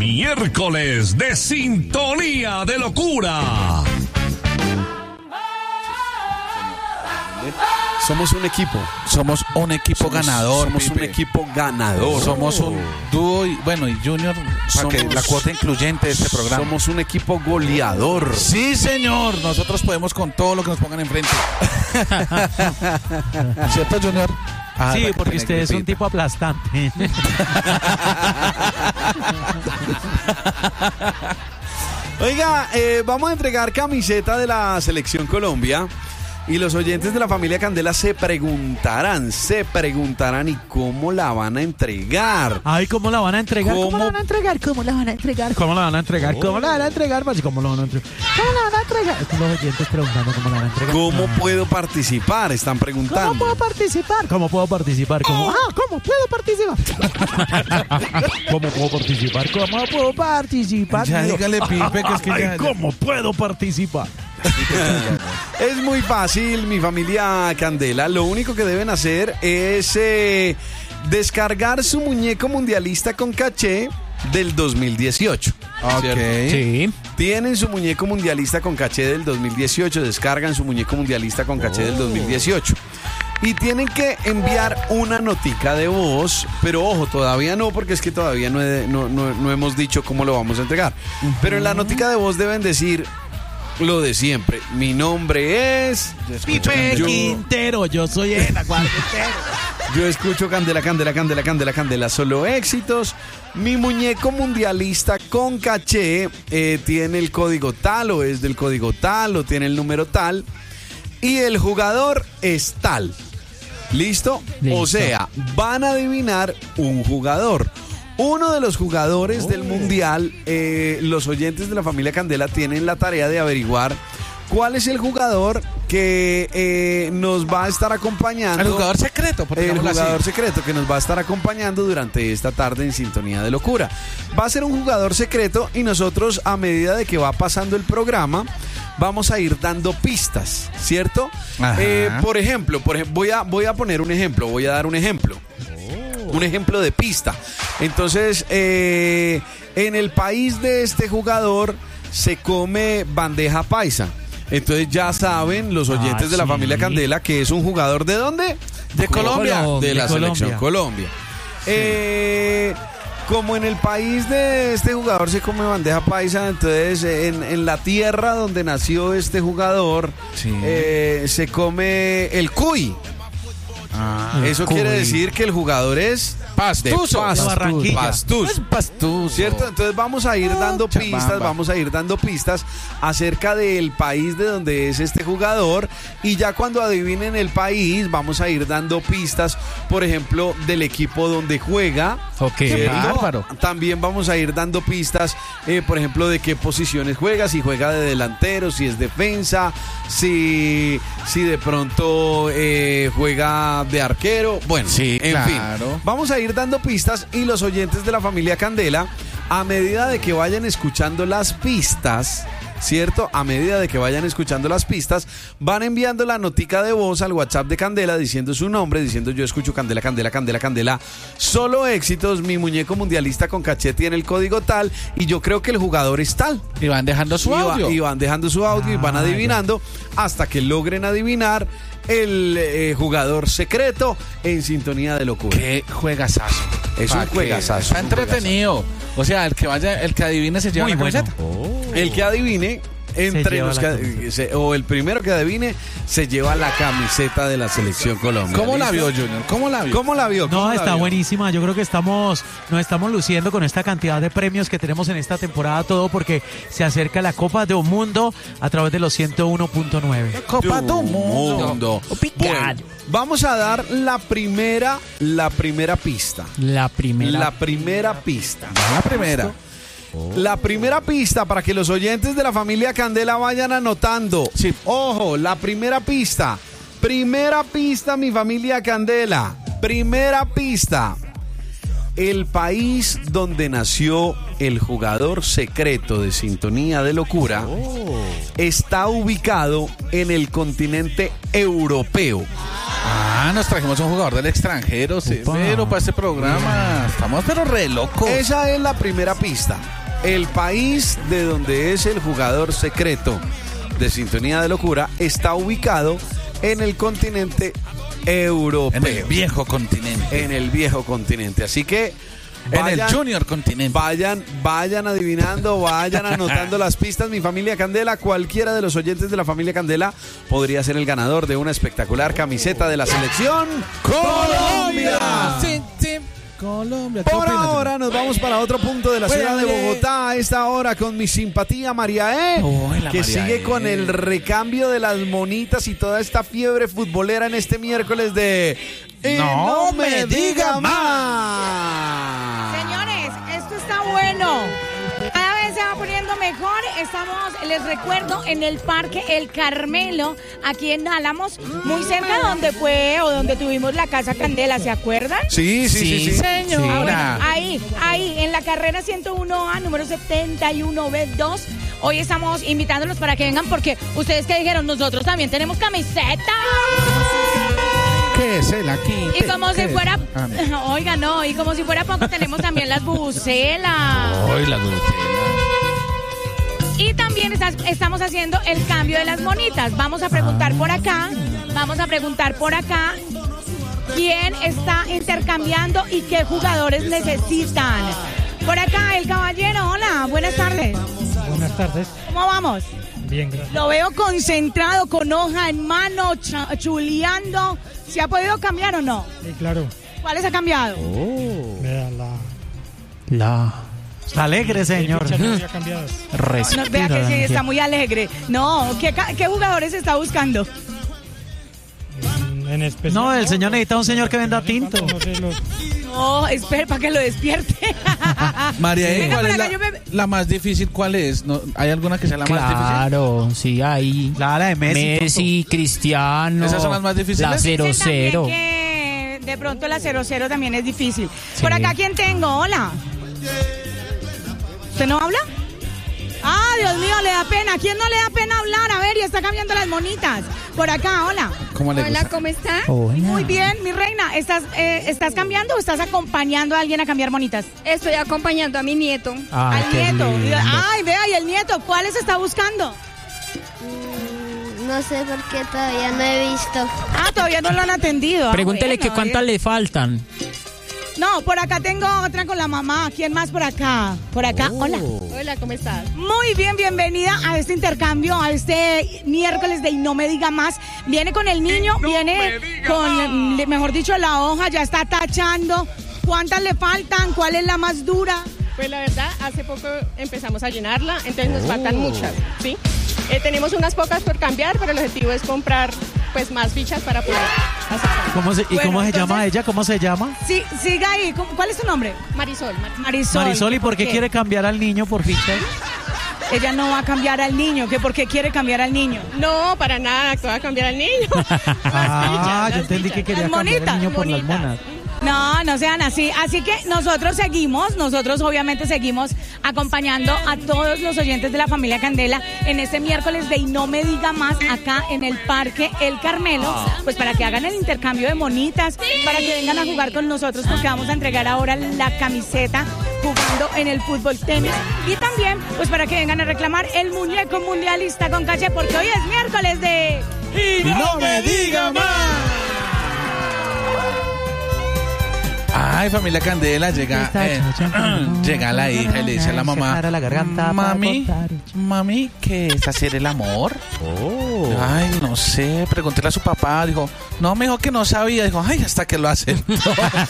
Miércoles de Sintonía de Locura. Somos un equipo. Somos un equipo ganador. Somos un equipo ganador. Somos un dúo y Junior, para que la cuota incluyente de este programa. Somos un equipo goleador. Sí, señor. Nosotros podemos con todo lo que nos pongan enfrente. ¿Cierto, Junior? Sí, porque usted es un tipo aplastante. Oiga, vamos a entregar camiseta de la Selección Colombia. Y los oyentes de la familia Candela se preguntarán ¿y cómo la van a entregar? Ay, ¿cómo la van a entregar? ¿Cómo la van a entregar? ¿Cómo la van a entregar? ¿Cómo la van a entregar? ¿Cómo la van a entregar? ¿Cómo la van a entregar? ¿Cómo la van a entregar? Los oyentes preguntando cómo la van a entregar. ¿Cómo puedo participar? Están preguntando. ¿Cómo puedo participar? ¿Cómo puedo participar? ¿Cómo puedo participar? ¿Cómo puedo participar? ¿Cómo puedo participar? Ya dígale, Pipe, que es que ya... ¿Cómo puedo participar? Es muy fácil, mi familia Candela. Lo único que deben hacer es descargar su muñeco mundialista con caché del 2018. Okay. Sí. Tienen su muñeco mundialista con caché del 2018, descargan su muñeco mundialista con caché del 2018. Y tienen que enviar una notica de voz, pero ojo, todavía no, porque es que todavía no hemos dicho cómo lo vamos a entregar. Pero en la notica de voz deben decir lo de siempre. Mi nombre es Pipe Quintero, yo soy el Quintero. Yo escucho Candela, Candela, Candela, Candela, Candela, solo éxitos. Mi muñeco mundialista con caché tiene el código tal, o es del código tal, o tiene el número tal. Y el jugador es tal. ¿Listo? O sea, van a adivinar un jugador. Uno de los jugadores del Mundial, los oyentes de la familia Candela tienen la tarea de averiguar cuál es el jugador que nos va a estar acompañando. El jugador secreto, el jugador secreto que nos va a estar acompañando durante esta tarde en Sintonía de Locura. Va a ser un jugador secreto y nosotros, a medida de que va pasando el programa, vamos a ir dando pistas, ¿cierto? Por ejemplo, voy a poner un ejemplo, voy a dar un ejemplo. Un ejemplo de pista. Entonces, en el país de este jugador se come bandeja paisa. Entonces ya saben los oyentes de la familia Candela que es un jugador ¿de dónde? De Colombia, de la selección Colombia. Como en el país de este jugador se come bandeja paisa, entonces en la tierra donde nació este jugador se come el cuy. Eso quiere decir que el jugador es Pastuso. Pastuso. ¿Cierto? Entonces vamos a ir dando pistas, acerca del país de donde es este jugador, y ya cuando adivinen el país vamos a ir dando pistas, por ejemplo, del equipo donde juega. Qué bárbaro. También vamos a ir dando pistas, por ejemplo, de qué posiciones juega, si juega de delantero, si es defensa, si de pronto juega de arquero. Bueno, en fin, vamos a ir dando pistas, y los oyentes de la familia Candela, a medida de que vayan escuchando las pistas, ¿cierto? A medida de que vayan escuchando las pistas, van enviando la notica de voz al WhatsApp de Candela diciendo su nombre, diciendo yo escucho Candela, Candela, Candela, Candela, solo éxitos, mi muñeco mundialista con caché tiene el código tal, y yo creo que el jugador es tal. Y van dejando su audio. Y van dejando su audio y van adivinando hasta que logren adivinar el jugador secreto en Sintonía de Locura. Qué juegazazo. Es un juegazazo. Está entretenido. O sea, el que adivine se lleva la camiseta. El que adivine entre los o el primero que adivine se lleva la camiseta de la selección Colombia. ¿Cómo la vio, Junior? ¿Cómo la vio? No, está buenísima. Yo creo que nos estamos luciendo con esta cantidad de premios que tenemos en esta temporada, todo porque se acerca la Copa del Mundo a través de los 101.9. Copa del Mundo. Bueno, vamos a dar la primera pista. La primera pista. La primera. La primera pista, para que los oyentes de la familia Candela vayan anotando. Sí. Ojo, la primera pista. Primera pista, mi familia Candela. Primera pista. El país donde nació el jugador secreto de Sintonía de Locura está ubicado en el continente europeo. Nos trajimos un jugador del extranjero, severo para este programa. Estamos pero re locos. Esa es la primera pista. El país de donde es el jugador secreto de Sintonía de Locura está ubicado en el continente europeo. En el viejo continente. En el viejo continente. Así que en el Junior continente. Vayan adivinando, vayan anotando las pistas. Mi familia Candela, cualquiera de los oyentes de la familia Candela podría ser el ganador de una espectacular camiseta de la selección Colombia. Colombia. Por ahora nos vamos para otro punto de la ciudad de Bogotá a esta hora con mi simpatía María que sigue con el recambio de las monitas y toda esta fiebre futbolera en este miércoles de No me diga más. Señores, esto está bueno. Cada vez se va poniendo mejor. Estamos, les recuerdo, en el Parque El Carmelo, aquí en Álamos, muy cerca de donde fue o donde tuvimos la Casa Candela, ¿se acuerdan? Sí. Señora. Ahí, en la carrera 101A, número 71B2. Hoy estamos invitándolos para que vengan porque ustedes que dijeron, nosotros también tenemos camiseta. ¿Qué es el aquí? Y como si fuera, oiga, no, y como si fuera poco, tenemos también las bubucelas. Hoy las bubucelas. Y también estamos haciendo el cambio de las monitas. Vamos a preguntar por acá, quién está intercambiando y qué jugadores necesitan. Por acá, el caballero, hola, buenas tardes. Buenas tardes. ¿Cómo vamos? Bien, gracias. Lo veo concentrado, con hoja en mano, chuleando. ¿Se ha podido cambiar o no? Sí, claro. ¿Cuáles ha cambiado? Vea Está alegre, señor. No había cambiado. No, vea que sí, está muy alegre. No, ¿qué jugadores está buscando? En especial. No, el señor necesita un señor que venda tinto. No sé, No, espera para que lo despierte. María, Venga, ¿cuál es por acá, la más difícil? ¿Cuál es? ¿No, ¿hay alguna que sea la más difícil? Claro, sí, ahí. La de Messi. Cristiano. ¿Esas son las más difíciles? La 0-0. También que de pronto la 0-0 también es difícil. Sí. Por acá, ¿quién tengo? Hola. ¿Usted no habla? Ah, Dios mío, le da pena. ¿Quién no le da pena hablar? A ver, y está cambiando las monitas. Por acá, hola. ¿Cómo le gusta? Hola, ¿cómo estás? Hola. Muy bien, mi reina. ¿Estás cambiando o estás acompañando a alguien a cambiar monitas? Estoy acompañando a mi nieto. Ay, Al qué nieto. lindo. Ay, vea, y el nieto, ¿cuáles está buscando? No sé por qué todavía no he visto. Ah, todavía no lo han atendido. Ah, Pregúntele bueno, que cuántas le faltan. No, por acá tengo otra con la mamá. ¿Quién más por acá? Por acá, hola. Hola, ¿cómo estás? Muy bien, bienvenida a este intercambio, a este miércoles de Y No Me Diga Más. Viene con el niño, viene con, mejor dicho, la hoja, ya está tachando. ¿Cuántas le faltan? ¿Cuál es la más dura? Pues la verdad, hace poco empezamos a llenarla, entonces nos faltan muchas, ¿sí? Tenemos unas pocas por cambiar, pero el objetivo es comprar pues más fichas para poder hacer. ¿Cómo se llama ella? ¿Cómo se llama? Sí, siga ahí. ¿Cuál es su nombre? Marisol. Marisol, ¿y por qué quiere cambiar al niño por ficha? Ella no va a cambiar al niño. ¿Que por qué quiere cambiar al niño? No, para nada, que va a cambiar al niño. Yo entendí que quería cambiar al niño por las monas. No sean así. Así que nosotros obviamente seguimos acompañando a todos los oyentes de la familia Candela en este miércoles de Y No Me Diga Más acá en el Parque El Carmelo, pues para que hagan el intercambio de monitas, para que vengan a jugar con nosotros porque vamos a entregar ahora la camiseta jugando en el fútbol tenis y también pues para que vengan a reclamar el muñeco mundialista con caché porque hoy es miércoles de Y No Me Diga Más. Ay, familia Candela, llega la hija y le dice a la mamá, mami, ¿qué es hacer el amor? Ay, no sé, pregúntele a su papá, dijo, no, me dijo que no sabía, dijo, ay, hasta que lo hacen.